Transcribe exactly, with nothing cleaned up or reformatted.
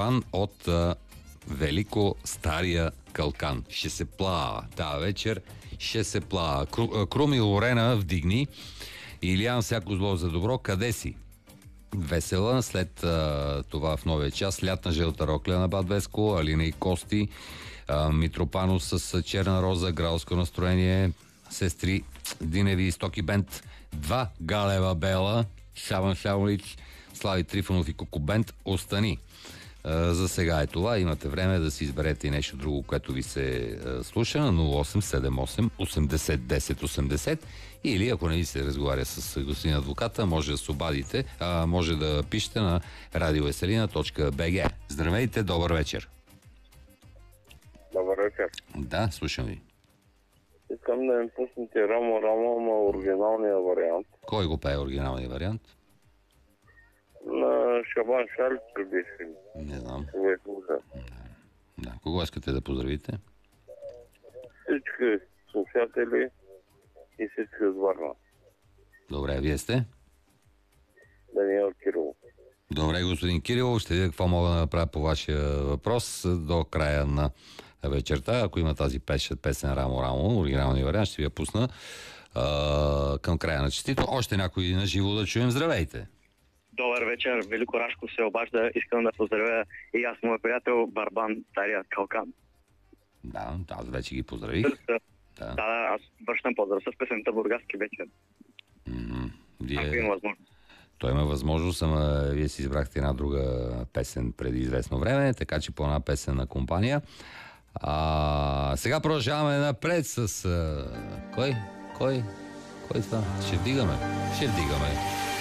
Иван от а, Велико Стария Калкан. Ще се плава тази вечер, ще се плава. Кру, Крум и Лорена вдигни. Илиян, всяко зло за добро, къде си? Весела, след а, това в новия час, лятна жълта рокля на Бад Веско, Алина и Кости, а, Митропано с черна роза, гралско настроение, сестри Диневи и Стоки Бент, два Галева Бела, Шаван Шаволич, Слави Трифонов и Кокобент, остани. А, за сега е това. Имате време да си изберете и нещо друго, което ви се а, слуша на нула осем седем осем осемдесет десет осемдесет, или ако не ви се разговаря с господин адвоката, може да се обадите, а, може да пишете на радиовеселина точка би джи. Здравейте, добър вечер. Добър вечер. Да, слушам ви. Искам да ми пуснете Рамо Рамо на оригиналния вариант. Кой го пее оригиналния вариант? На Шабан Шарк беше. Не знам. Да. Да. Кого искате да поздравите? Всички слушатели и всички от Варна. Добре, вие сте? Даниел Кирилов. Добре, господин Кирилов, ще видя какво мога да направя по вашия въпрос до края на вечерта. Ако има тази песен Рамо Рамо, оригиналния вариант, ще ви я пусна а, към края на честито. Още някой на живо да чуем. Здравейте! Добър вечер, Велико Рашко се обажда. Искам да поздравя и аз, моят приятел Барбан, Стария Калкан. Да, аз вече ги поздравих. Да, да. да, аз връщам поздрав с песента Бургаски вечер. Mm-hmm. Вие... Ако има възможност. Той има възможност, ама вие си избрахте една друга песен преди известно време, така че по една песен на компания. А, сега продължаваме напред с... А... Кой? Кой? Кой това? Ще вдигаме. Ще вдигаме.